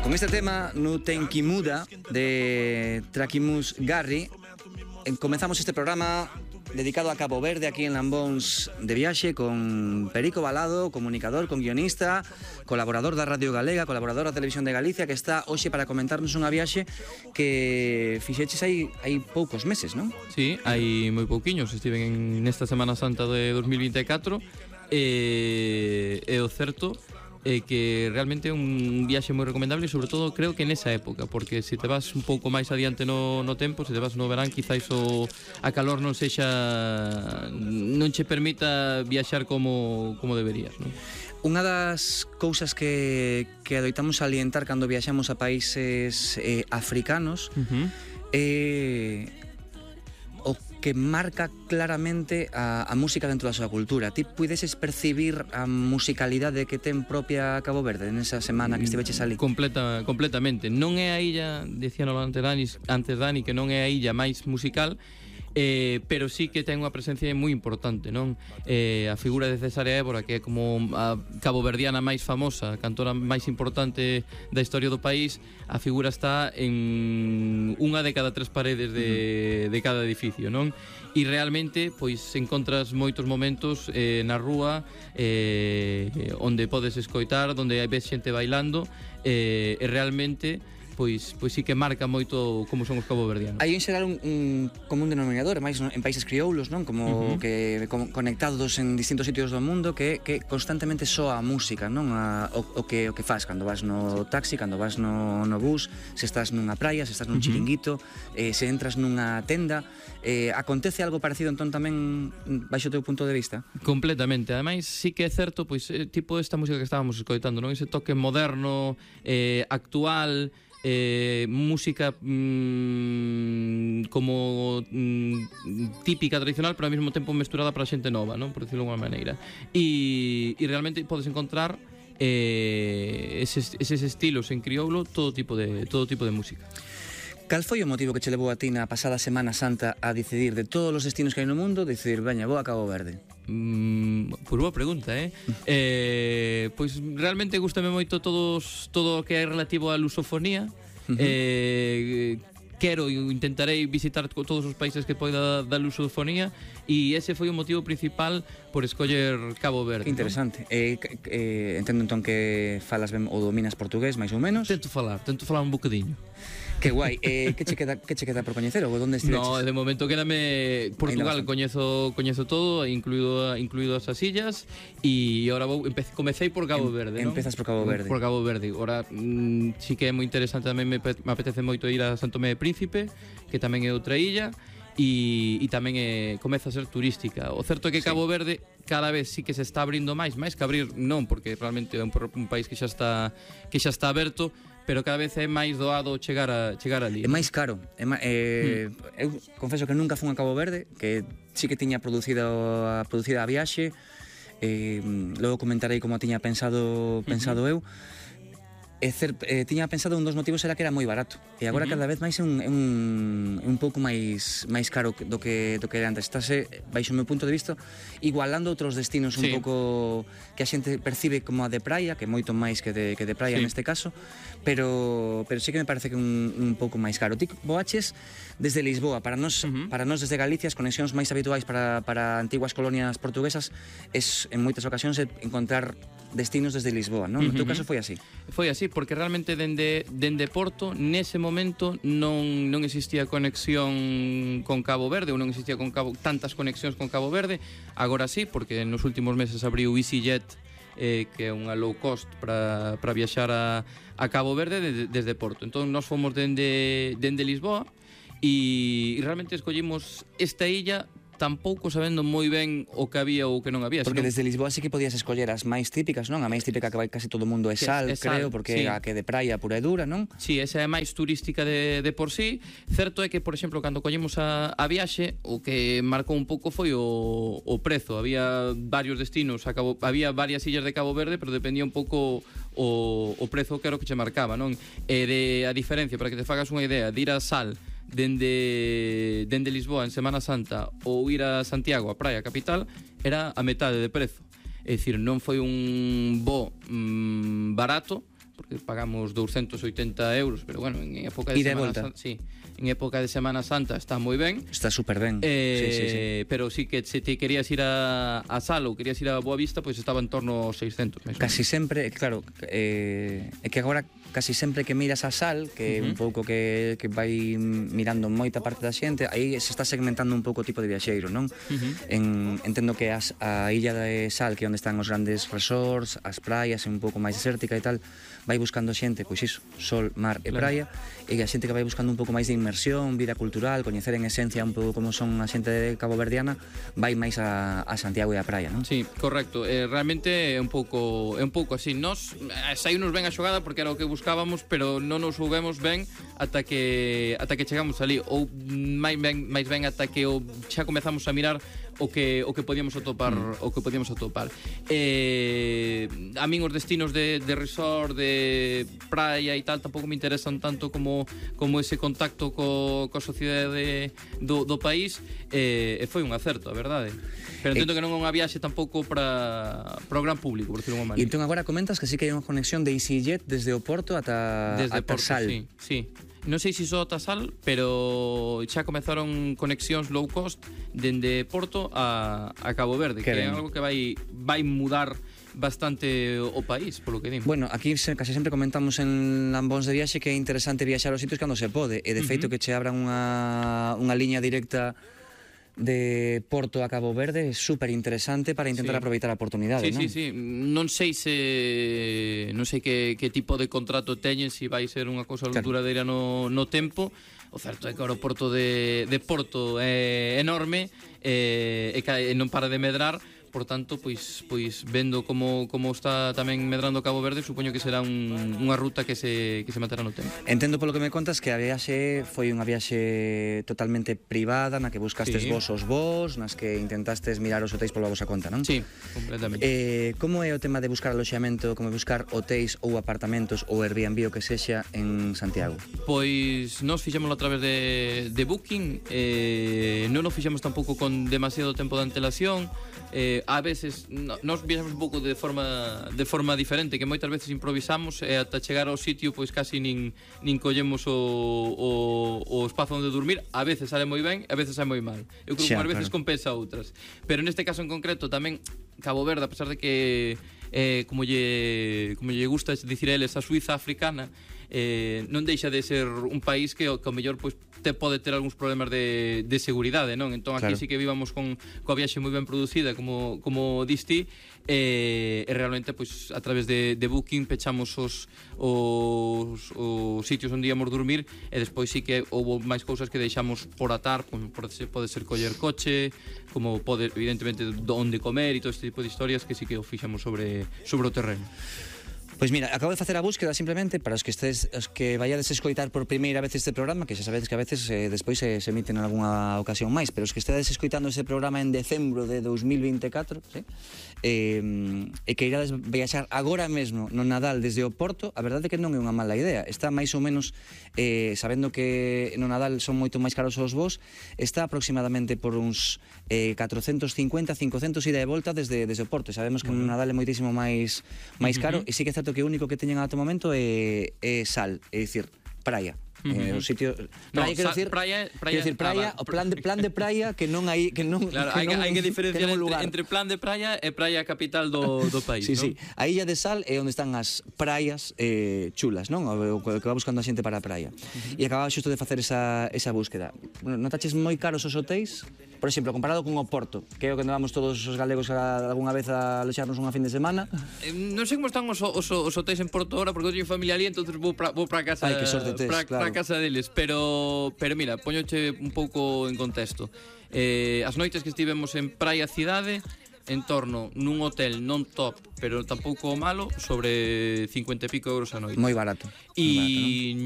Con este tema, No Tenki Muda, de Traquimus Garri, comenzamos este programa dedicado a Cabo Verde, aquí en Lambóns de Viaxe, con Perico Balado, comunicador, con guionista, colaborador da Radio Galega, colaborador da Televisión de Galicia, que está hoxe para comentarnos unha viaxe que fixeches hai poucos meses, non? Sí, hai moi pouquiños, estiven nesta Semana Santa de 2024 e o certo é que realmente é un viaxe moi recomendable e sobre todo creo que nesa época, porque se te vas un pouco máis adiante no tempo, se te vas no verán, quizáis a calor non che permita viaxar como deberías, non? Unha das cousas que adoitamos salientar cando viaxamos a países africanos é o que marca claramente a música dentro da súa cultura. Ti puideses percibir a musicalidade que ten propia Cabo Verde nesa semana que estiveches ali? Completamente. Non é a illa, dicíanlo antes Dani, que non é a illa máis musical, pero sí que ten unha presencia moi importante, non? A figura de Cesárea Évora, que é como a caboverdiana máis famosa, a cantora máis importante da historia do país, a figura está en unha de cada tres paredes de cada edificio, non? E realmente, pois, encontras moitos momentos na rúa onde podes escoitar, onde ves xente bailando, e realmente pois sí que marca moito como son os caboverdianos. Hai en xeral un común denominador, máis en países crioulos, non? Como que conectados en distintos sitios do mundo, que constantemente soa a música, non? O que faz cando vas no taxi, cando vas no bus, se estás nunha praia, se estás nun chiringuito, se entras nunha tenda. Acontece algo parecido entón tamén baixo o teu punto de vista? Completamente. Ademais, sí que é certo, pois, tipo esta música que estábamos escoitando, non? Ese toque moderno, actual, música como típica, tradicional, pero ao mesmo tempo mesturada para a xente nova, non? Por decirlo de alguma maneira. E realmente podes encontrar eses estilos en crioulo, todo tipo de música. Cal foi o motivo que che levou a ti na pasada Semana Santa a decidir, de todos os destinos que hai no mundo, decidir, veña, vou a Cabo Verde? Pois boa pregunta, Pois realmente gústame moito todo o que é relativo á lusofonía. Quero e intentarei visitar todos os países que poida da lusofonía, e ese foi o motivo principal por escoller Cabo Verde. Interesante. Entendo entón que falas ben ou dominas portugués, máis ou menos? Tento falar un bocadiño. Que guai. Que che queda por coñecer ou onde estiveches? No, de momento quédame Portugal, coñezo todo, incluído as illas, e agora comecei por Cabo Verde, non? Empezas por Cabo Verde. Por Cabo Verde. Agora sí que é moi interesante, tamén me apetece moito ir a Santo Tomé e Príncipe, que tamén é outra illa, e tamén comeza a ser turística. O certo é que Cabo Verde cada vez sí que se está abrindo máis que abrir non, porque realmente é un país que xa está aberto, pero cada vez é máis doado chegar ali. É máis caro. Eu confeso que nunca fun a Cabo Verde, que sí que tiña producida a viaxe, logo comentarei como tiña pensado eu. Tiña pensado un dos motivos era que era moi barato, e agora cada vez máis é un pouco máis caro do que era antes. Estase, baixo o meu punto de vista, igualando outros destinos un pouco que a xente percibe como a de praia, que é moito máis que de praia neste caso, pero sí que me parece que un pouco máis caro. Ti voaches desde Lisboa, para nós desde Galicia, as conexións máis habituais para antiguas colonias portuguesas en moitas ocasións encontrar destinos desde Lisboa, non? No teu caso foi así? Foi así, porque realmente dende Porto nese momento non existía conexión con Cabo Verde, ou non existía tantas conexións con Cabo Verde. Agora sí, porque nos últimos meses abriu EasyJet, que é unha low cost para viaxar a Cabo Verde desde Porto. Entón nós fomos dende Lisboa, e realmente escollimos esta illa tampouco sabendo moi ben o que había ou o que non había. Porque desde Lisboa sí que podías escoller as máis típicas, non? A máis típica que vai casi todo o mundo é Sal, creo, porque a que de praia pura e dura, non? Sí, esa é máis turística de por sí. Certo é que, por exemplo, cando collemos a viaxe, o que marcou un pouco foi o prezo. Había varios destinos, había varias illas de Cabo Verde, pero dependía un pouco o prezo que era o que che marcaba, non? A diferencia, para que te fagas unha idea, de ir a Sal dende Lisboa en Semana Santa ou ir a Santiago, a praia capital, era a metade de prezo. É dicir, non foi un voo barato, porque pagamos 280 euros, pero bueno, en época de Semana Santa, sí, en época de Semana Santa está moi ben. Está super ben. Sí. Pero sí que se te querías ir a Sal ou querías ir a Boa Vista, pois estaba en torno aos 600 mesmo. Casi sempre, claro, é que agora casi sempre que miras a Sal, que é un pouco que vai mirando moita parte da xente, aí se está segmentando un pouco o tipo de viaxeiro, non? Entendo que a illa de Sal, que é onde están os grandes resorts, as praias, é un pouco máis desértica e tal, vai buscando xente, pois iso, sol, mar e praia, e a xente que vai buscando un pouco máis de inmersión, vida cultural, coñecer en esencia un pouco como son a xente de Cabo Verdiana, vai máis a Santiago e a praia, non? Sí, correcto. Realmente é un pouco así. Nos saímos ben a xogada porque era o que buscábamos, pero non nos soubemos ben ata que chegamos ali, ou máis ben ata que xa comezamos a mirar o que podíamos atopar, a min os destinos de resort, de praia e tal tampouco me interesan tanto como ese contacto coa sociedade do país, e foi un acerto, a verdade. Pero entendo que non é unha viaxe tampouco para o gran público, por decirlo unha maneira. E entón agora comentas que sí que hai unha conexión de EasyJet desde o Porto ata Sal. Sí. Non sei se só ata Sal, pero xa comezaron conexións low cost dende Porto a Cabo Verde, que é algo que vai mudar bastante o país, polo que dimos. Bueno, aquí casi sempre comentamos en Lambóns de Viaxe que é interesante viaxar aos sitios cando se pode, e de feito que che abran unha liña directa de Porto a Cabo Verde é super interesante para intentar aproveitar a oportunidade, non? Sí. Non sei que tipo de contrato teñen, se vai ser unha cousa duradeira no tempo. O certo é que o aeroporto de Porto é enorme e non para de medrar. Por tanto, pois vendo como está tamén medrando Cabo Verde, supoño que será unha ruta que se manterá no tempo. Entendo polo que me contas que a viaxe foi unha viaxe totalmente privada, na que buscastes vos os vos, nas que intentastes mirar os hotéis pola vosa conta, non? Sí, completamente. Como é o tema de buscar aloxamento, como buscar hotéis ou apartamentos ou Airbnb o que sexa en Santiago? Pois nós fixémoslo a través de Booking, non nos fixemos tampouco con demasiado tempo de antelación. A veces nos viaxamos un pouco de forma diferente, que moitas veces improvisamos e ata chegar ao sitio pois casi nin collemos o espazo onde dormir. A veces sale moi ben, a veces sale moi mal. Eu creo que unhas veces compensa outras. Pero neste caso en concreto tamén Cabo Verde, a pesar de que como lle gusta dicir eles a Suiza africana, non deixa de ser un país que ao mellor pois te pode ter algúns problemas de seguridade, non? Entón aquí sí que vivamos coa viaxe moi ben producida, como diste, e realmente pois a través de Booking pechamos os sitios onde íamos dormir, e despois sí que houve máis cousas que deixamos por atar, como pode ser coller coche, como pode evidentemente onde comer e todo este tipo de historias que sí que o fixamos sobre o terreno. Pois mira, acabo de facer a búsqueda simplemente para os que vayades a escoitar por primeira vez este programa, que xa sabedes que a veces despois se emiten en algunha ocasión máis, pero os que estades escoitando este programa en decembro de 2024, ¿sí? E que irades viaxar agora mesmo no Nadal desde o Porto, a verdade é que non é unha mala idea. Está máis ou menos, sabendo que no Nadal son moito máis caros os voos, está aproximadamente por uns 450, 500 ida e volta desde o Porto. Sabemos que no Nadal é moitísimo máis caro, e sí que é certo que o único que teñen ata o momento é Sal, é dicir, praia. O sitio praia, quero dicir praia, o plan de praia que non hai claro, hai que diferenciar entre plan de praia e praia capital do país, sí, non? Sí, a illa de Sal é onde están as praias chulas, non? O que va buscando a xente para a praia. E acababa xusto de facer esa búsqueda. Bueno, notaches moi caros os hotéis? Por exemplo, comparado con o Porto, que é o que andamos todos os galegos algunha vez a aloxarnos unha fin de semana. Non sei como están os hotéis en Porto ahora, porque eu teño familia ali, entonces vou para casa. Ai, que sorte tes, claro. Para casa deles, pero mira, poñoche un pouco en contexto. As noites que estivemos en Praia Cidade, en torno nun hotel non top, pero tampouco malo, sobre 50 e pico euros a noite. Moi barato. E